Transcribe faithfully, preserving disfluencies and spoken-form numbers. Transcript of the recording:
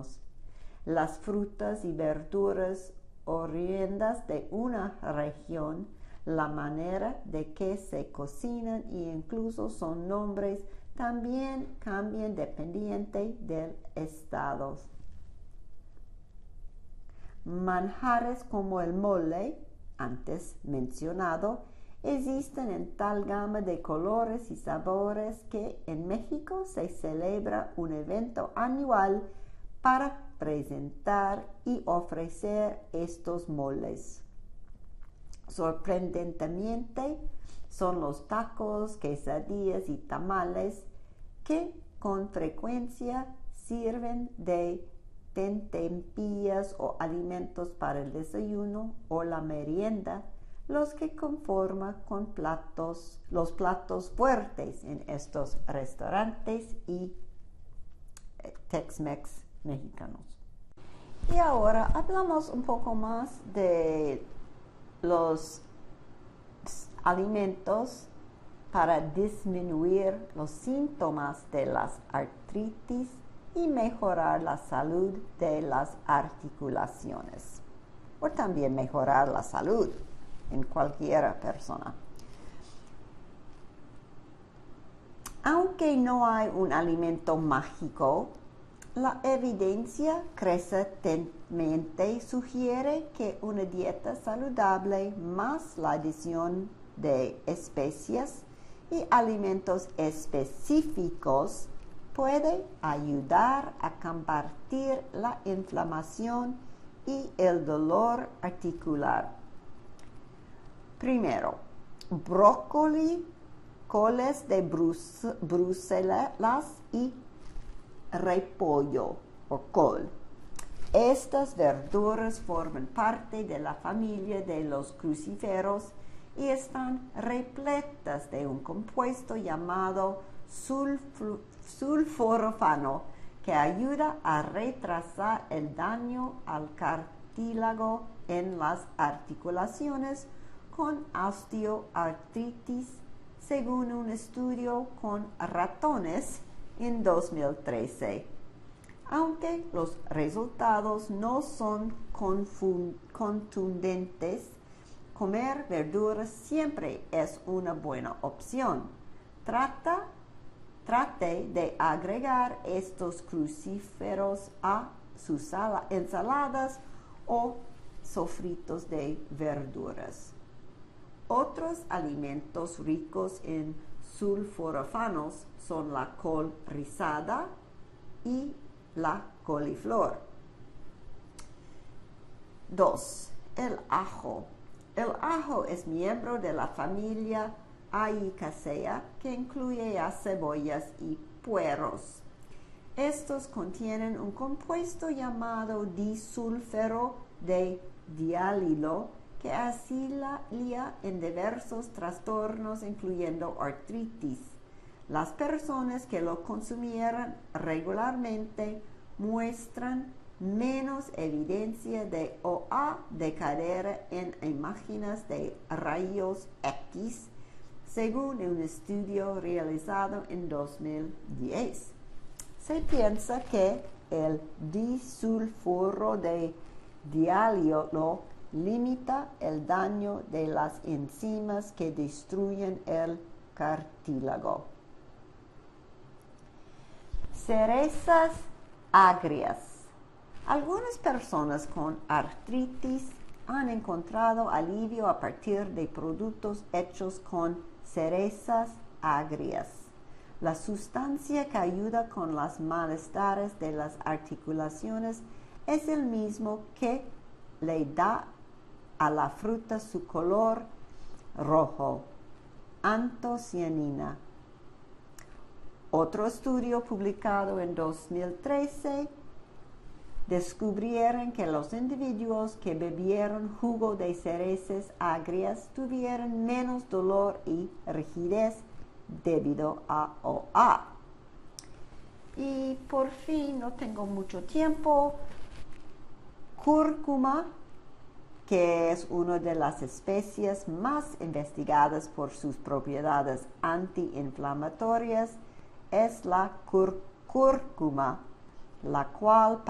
mexicanos. Las frutas y verduras oriundas de una región, la manera de que se cocinan e incluso sus nombres también cambian dependiente del estado. Manjares como el mole, antes mencionado, existen en tal gama de colores y sabores que en México se celebra un evento anual para presentar y ofrecer estos moles. Sorprendentemente, son los tacos, quesadillas y tamales que con frecuencia sirven de tentempias o alimentos para el desayuno o la merienda, los que conforman con platos, los platos fuertes en estos restaurantes y Tex-Mex mexicanos. Y ahora hablamos un poco más de los alimentos para disminuir los síntomas de las artritis y mejorar la salud de las articulaciones, o también mejorar la salud en cualquier persona. Aunque no hay un alimento mágico, la evidencia crecientemente sugiere que una dieta saludable más la adición de especias y alimentos específicos puede ayudar a combatir la inflamación y el dolor articular. Primero, brócoli, coles de Brus- Bruselas y repollo o col. Estas verduras forman parte de la familia de los crucíferos y están repletas de un compuesto llamado sulf- sulforafano que ayuda a retrasar el daño al cartílago en las articulaciones con osteoartritis, según un estudio con ratones en dos mil trece. Aunque los resultados no son contundentes, comer verduras siempre es una buena opción. Trata, trate de agregar estos crucíferos a sus ensaladas o sofritos de verduras. Otros alimentos ricos en sulforafanos son la col rizada y la coliflor. dos. El ajo. El ajo es miembro de la familia Aikaceae que incluye a cebollas y puerros. Estos contienen un compuesto llamado disulfuro de dialilo que auxilia en diversos trastornos, incluyendo artritis. Las personas que lo consumieran regularmente muestran menos evidencia de O A de cadera en imágenes de rayos X, según un estudio realizado en dos mil diez. Se piensa que el disulfuro de dialilo limita el daño de las enzimas que destruyen el cartílago. Cerezas agrias. Algunas personas con artritis han encontrado alivio a partir de productos hechos con cerezas agrias. La sustancia que ayuda con los malestares de las articulaciones es el mismo que le da a la fruta su color rojo, antocianina. Otro estudio publicado en dos mil trece descubrieron que los individuos que bebieron jugo de cerezas agrias tuvieron menos dolor y rigidez debido a O A. Y por fin, no tengo mucho tiempo, cúrcuma, que es una de las especies más investigadas por sus propiedades antiinflamatorias, es la cúr- cúrcuma, la cual